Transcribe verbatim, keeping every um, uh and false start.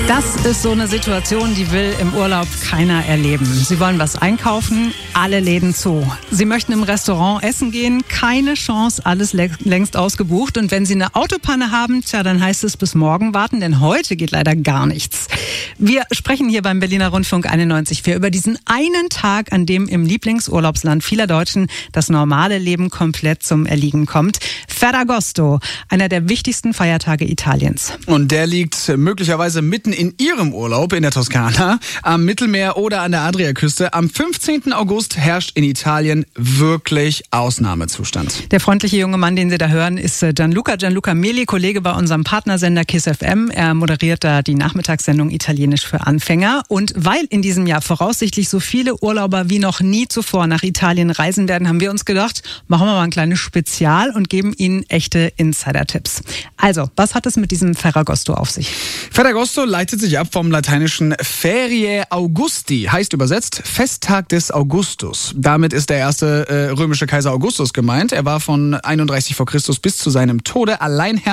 Das ist so eine Situation, die will im Urlaub keiner erleben. Sie wollen was einkaufen, alle Läden zu. Sie möchten im Restaurant essen gehen, keine Chance, alles längst ausgebucht. Und wenn Sie eine Autopanne haben, tja, dann heißt es bis morgen warten, denn heute geht leider gar nichts. Wir sprechen hier beim Berliner Rundfunk einundneunzig Komma vier über diesen einen Tag, an dem im Lieblingsurlaubsland vieler Deutschen das normale Leben komplett zum Erliegen kommt. Ferragosto, einer der wichtigsten Feiertage Italiens. Und der liegt möglicherweise mitten in Ihrem Urlaub in der Toskana, am Mittelmeer oder an der Adriaküste. Am fünfzehnten August herrscht in Italien wirklich Ausnahmezustand. Der freundliche junge Mann, den Sie da hören, ist Gianluca Gianluca Meli, Kollege bei unserem Partnersender KISS F M. Er moderiert da die Nachmittagssendung Italienisch für Anfänger. Und weil in diesem Jahr voraussichtlich so viele Urlauber wie noch nie zuvor nach Italien reisen werden, haben wir uns gedacht, machen wir mal ein kleines Spezial und geben Ihnen echte Insider-Tipps. Also, was hat es mit diesem Ferragosto auf sich? Ferragosto leitet sich ab vom lateinischen Feriae Augusti, heißt übersetzt Festtag des Augustus. Damit ist der erste äh, römische Kaiser Augustus gemeint. Er war von einunddreißig vor Christus bis zu seinem Tode Alleinherrscher